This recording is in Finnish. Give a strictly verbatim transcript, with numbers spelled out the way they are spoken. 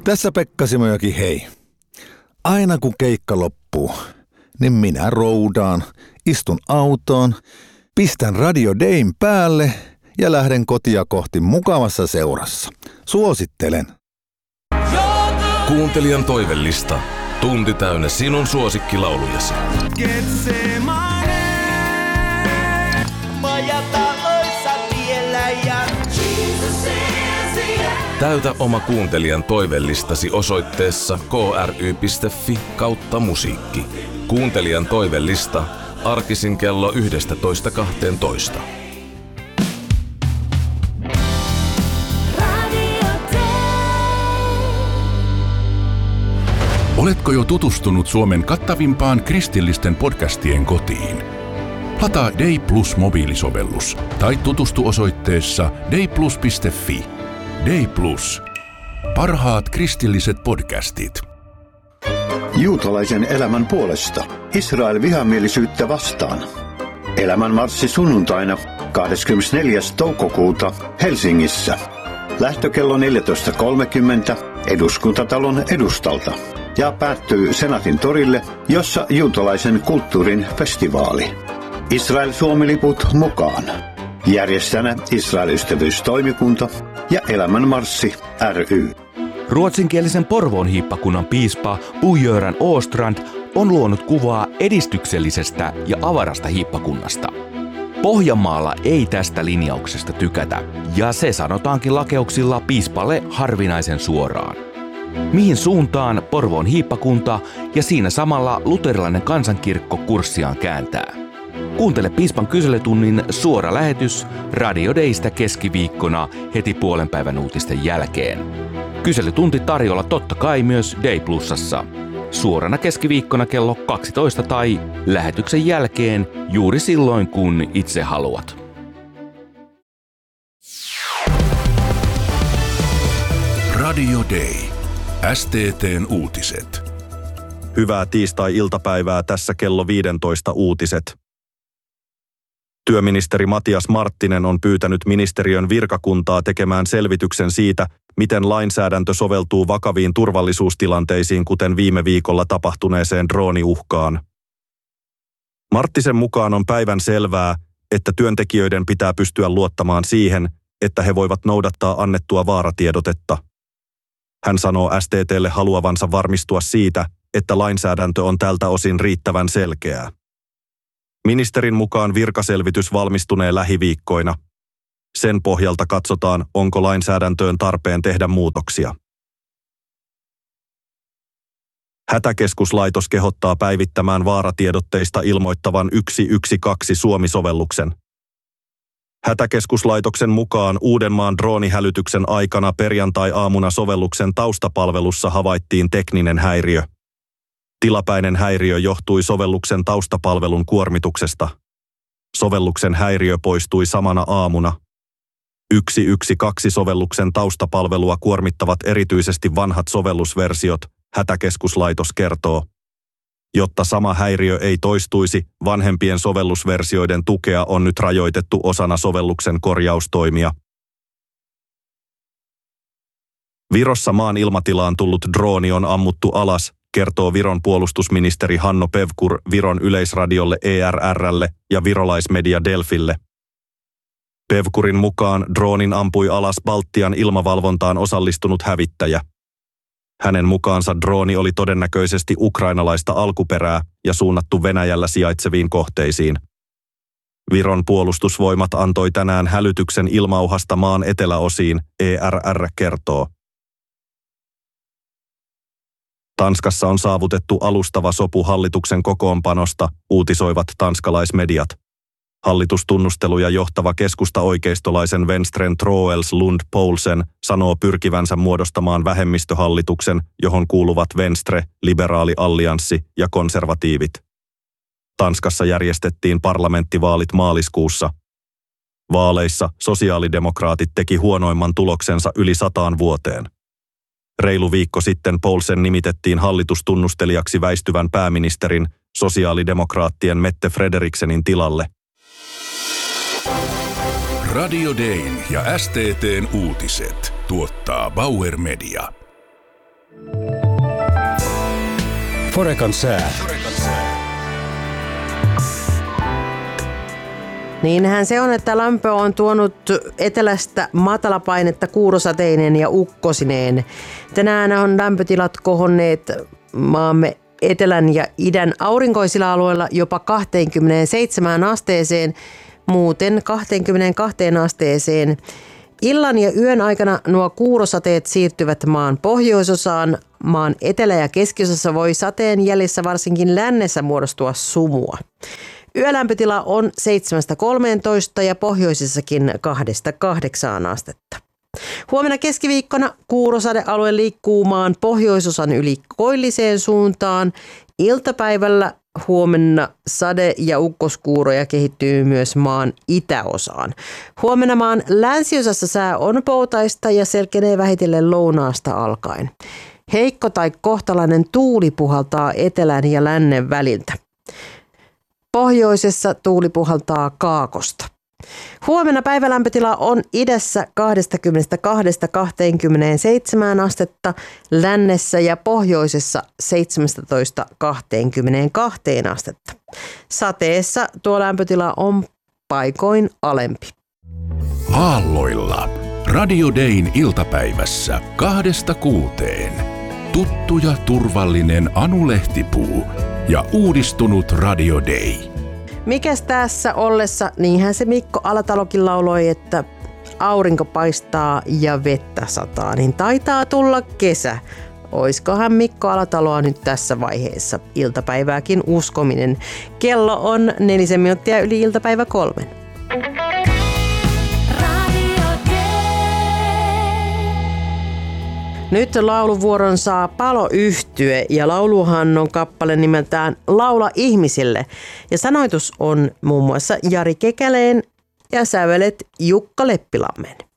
Tässä Pekka Simojoki, hei. Aina kun keikka loppuu, niin minä roudaan, istun autoon, pistän Radio Dayn päälle ja lähden kotia kohti mukavassa seurassa. Suosittelen. Kuuntelijan toivellista. Tunti täynnä sinun suosikkilaulujasi. Täytä oma kuuntelijan toivellistasi osoitteessa k r y piste f i kautta musiikki. Kuuntelijan toivellista arkisin kello yksitoista kaksitoista. Oletko jo tutustunut Suomen kattavimpaan kristillisten podcastien kotiin? Lataa Day Plus mobiilisovellus tai tutustu osoitteessa dayplus piste f i. Day Plus. Parhaat kristilliset podcastit. Juutalaisen elämän puolesta. Israel vihamielisyyttä vastaan. Elämän marssi sunnuntaina kahdeskymmenesneljäs toukokuuta Helsingissä. Lähtökello neljätoista kolmekymmentä Eduskuntatalon edustalta. Ja päättyy Senaatin torille, jossa juutalaisen kulttuurin festivaali. Israel-Suomi-liput mukaan. Järjestäjänä Israel-ystävyystoimikunta ja Elämänmarssi ry. Ruotsinkielisen Porvoon hiippakunnan piispa Bo-Göran Åstrand on luonut kuvaa edistyksellisestä ja avarasta hiippakunnasta. Pohjanmaalla ei tästä linjauksesta tykätä, ja se sanotaankin lakeuksilla piispalle harvinaisen suoraan. Mihin suuntaan Porvoon hiippakunta ja siinä samalla luterilainen kansankirkko kurssiaan kääntää? Kuuntele piispan kyselytunnin suora lähetys Radio Daystä keskiviikkona heti puolen päivän uutisten jälkeen. Kyselytunti tarjolla totta kai myös Day Plusassa. Suorana keskiviikkona kello kaksitoista tai lähetyksen jälkeen juuri silloin kun itse haluat. Radio Day. S T T:n uutiset. Hyvää tiistai-iltapäivää, tässä kello viisitoista uutiset. Työministeri Matias Marttinen on pyytänyt ministeriön virkakuntaa tekemään selvityksen siitä, miten lainsäädäntö soveltuu vakaviin turvallisuustilanteisiin, kuten viime viikolla tapahtuneeseen drooniuhkaan. Marttisen mukaan on päivän selvää, että työntekijöiden pitää pystyä luottamaan siihen, että he voivat noudattaa annettua vaaratiedotetta. Hän sanoo S T T:lle haluavansa varmistua siitä, että lainsäädäntö on tältä osin riittävän selkeää. Ministerin mukaan virkaselvitys valmistunee lähiviikkoina. Sen pohjalta katsotaan, onko lainsäädäntöön tarpeen tehdä muutoksia. Hätäkeskuslaitos kehottaa päivittämään vaaratiedotteista ilmoittavan yksi yksi kaksi Suomi-sovelluksen. Hätäkeskuslaitoksen mukaan Uudenmaan droonihälytyksen aikana perjantai-aamuna sovelluksen taustapalvelussa havaittiin tekninen häiriö. Tilapäinen häiriö johtui sovelluksen taustapalvelun kuormituksesta. Sovelluksen häiriö poistui samana aamuna. yksi yksi kaksi sovelluksen taustapalvelua kuormittavat erityisesti vanhat sovellusversiot, hätäkeskuslaitos kertoo. Jotta sama häiriö ei toistuisi, vanhempien sovellusversioiden tukea on nyt rajoitettu osana sovelluksen korjaustoimia. Virossa maan ilmatilaan tullut drooni on ammuttu alas, kertoo Viron puolustusministeri Hanno Pevkur Viron yleisradiolle E R R:lle ja virolaismedia Delfille. Pevkurin mukaan droonin ampui alas Baltian ilmavalvontaan osallistunut hävittäjä. Hänen mukaansa drooni oli todennäköisesti ukrainalaista alkuperää ja suunnattu Venäjällä sijaitseviin kohteisiin. Viron puolustusvoimat antoi tänään hälytyksen ilmauhasta maan eteläosiin, E R R kertoo. Tanskassa on saavutettu alustava sopu hallituksen kokoonpanosta, uutisoivat tanskalaismediat. Hallitustunnusteluja johtava keskusta-oikeistolaisen Venstren Troels Lund Poulsen sanoo pyrkivänsä muodostamaan vähemmistöhallituksen, johon kuuluvat Venstre, liberaali allianssi ja konservatiivit. Tanskassa järjestettiin parlamenttivaalit maaliskuussa. Vaaleissa sosiaalidemokraatit teki huonoimman tuloksensa yli sataan vuoteen. Reilu viikko sitten Poulsen nimitettiin hallitustunnustelijaksi väistyvän pääministerin, sosiaalidemokraattien Mette Frederiksenin tilalle. Radio Dayn ja S T T:n uutiset tuottaa Bauer Media. Forekan sää. Niinhän se on, että lämpö on tuonut etelästä matalapainetta kuurosateinen ja ukkosineen. Tänään on lämpötilat kohonneet maamme etelän ja idän aurinkoisilla alueilla jopa kaksikymmentäseitsemän asteeseen, muuten kaksikymmentäkaksi asteeseen. Illan ja yön aikana nuo kuurosateet siirtyvät maan pohjoisosaan. Maan etelä- ja keskiosassa voi sateen jäljessä varsinkin lännessä muodostua sumua. Yölämpötila on seitsemästä kolmeentoista ja pohjoisessakin kahdesta kahdeksaan astetta. Huomenna keskiviikkona kuurosadealue liikkuu maan pohjoisosan yli koilliseen suuntaan. Iltapäivällä huomenna sade- ja ukkoskuuroja kehittyy myös maan itäosaan. Huomenna maan länsiosassa sää on poutaista ja selkenee vähitellen lounaasta alkaen. Heikko tai kohtalainen tuuli puhaltaa etelän ja lännen väliltä. Pohjoisessa tuuli puhaltaa kaakosta. Huomenna päivälämpötila on idässä kaksikymmentäkaksi kaksikymmentäseitsemän astetta, lännessä ja pohjoisessa seitsemäntoista kaksikymmentäkaksi astetta. Sateessa tuo lämpötila on paikoin alempi. Aalloilla. Radio Dayn iltapäivässä kahdesta kuuteen. Tuttu ja turvallinen Anu Lehtipuu ja uudistunut Radio Day. Mikäs tässä ollessa, niinhän se Mikko Alatalokin lauloi, että aurinko paistaa ja vettä sataa, niin taitaa tulla kesä. Oiskohan Mikko Alataloa nyt tässä vaiheessa? Iltapäivääkin uskominen. Kello on nelisen minuuttia yli iltapäivä kolmen. Nyt lauluvuoron saa Palo-yhtye ja lauluhan on kappale nimeltään Laula ihmisille. Ja sanoitus on muun muassa Jari Kekäleen ja sävelet Jukka Leppilammen.